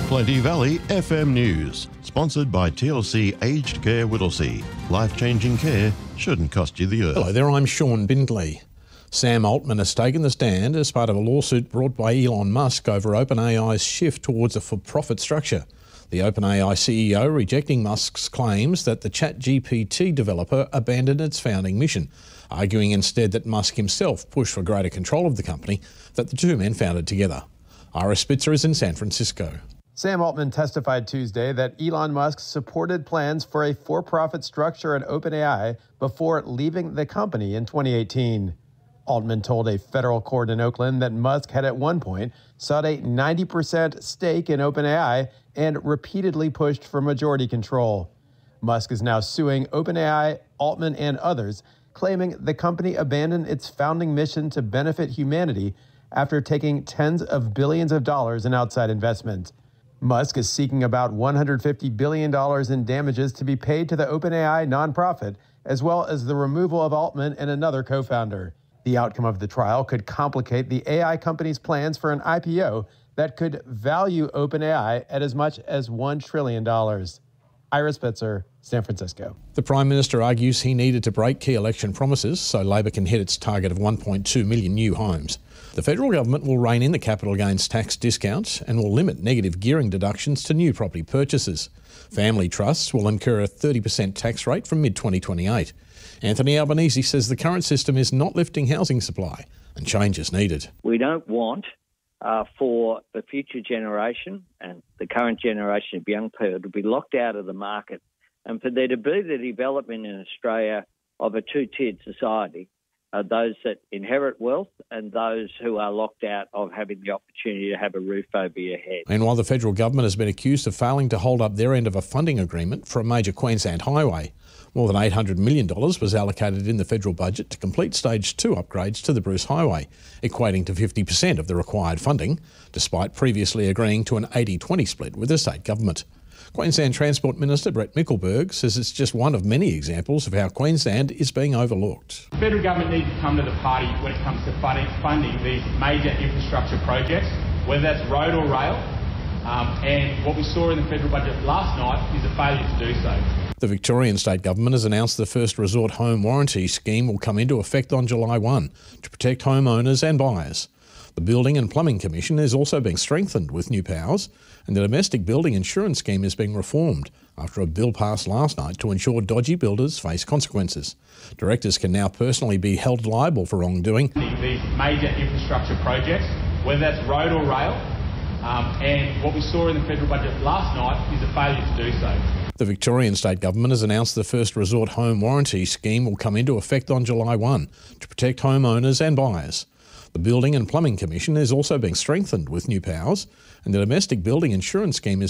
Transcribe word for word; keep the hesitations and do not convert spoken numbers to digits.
Plenty Valley F M News, sponsored by T L C Aged Care Whittlesea. Life-changing care shouldn't cost you the earth. Hello there, I'm Sean Bindley. Sam Altman has taken the stand as part of a lawsuit brought by Elon Musk over OpenAI's shift towards a for-profit structure. The OpenAI C E O rejecting Musk's claims that the ChatGPT developer abandoned its founding mission, arguing instead that Musk himself pushed for greater control of the company that the two men founded together. Ira Spitzer is in San Francisco. Sam Altman testified Tuesday that Elon Musk supported plans for a for-profit structure at OpenAI before leaving the company in twenty eighteen. Altman told a federal court in Oakland that Musk had at one point sought a ninety percent stake in OpenAI and repeatedly pushed for majority control. Musk is now suing OpenAI, Altman, and others, claiming the company abandoned its founding mission to benefit humanity after taking tens of billions of dollars in outside investment. Musk is seeking about one hundred fifty billion dollars in damages to be paid to the OpenAI nonprofit, as well as the removal of Altman and another co-founder. The outcome of the trial could complicate the A I company's plans for an I P O that could value OpenAI at as much as one trillion dollars. Ira Spitzer, San Francisco. The Prime Minister argues he needed to break key election promises so Labor can hit its target of one point two million new homes. The federal government will rein in the capital gains tax discounts and will limit negative gearing deductions to new property purchases. Family trusts will incur a thirty percent tax rate from mid twenty twenty-eight. Anthony Albanese says the current system is not lifting housing supply and change is needed. We don't want uh, for the future generation and the current generation of young people to be locked out of the market and for there to be the development in Australia of a two-tiered society, uh, those that inherit wealth and those who are locked out of having the opportunity to have a roof over your head. And while the federal government has been accused of failing to hold up their end of a funding agreement for a major Queensland highway, more than eight hundred million dollars was allocated in the federal budget to complete Stage two upgrades to the Bruce Highway, equating to fifty percent of the required funding, despite previously agreeing to an eighty twenty split with the state government. Queensland Transport Minister Brett Mickelberg says it's just one of many examples of how Queensland is being overlooked. The federal government needs to come to the party when it comes to funding these major infrastructure projects, whether that's road or rail. Um, and what we saw in the federal budget last night is a failure to do so. The Victorian State Government has announced the first resort home warranty scheme will come into effect on July first to protect homeowners and buyers. The Building and Plumbing Commission is also being strengthened with new powers, and the Domestic Building Insurance Scheme is being reformed after a bill passed last night to ensure dodgy builders face consequences. Directors can now personally be held liable for wrongdoing. These major infrastructure projects, whether that's road or rail, um, and what we saw in the federal budget last night is a failure to do so. The Victorian State Government has announced the first resort home warranty scheme will come into effect on July first to protect homeowners and buyers. The Building and Plumbing Commission is also being strengthened with new powers, and the Domestic Building Insurance Scheme is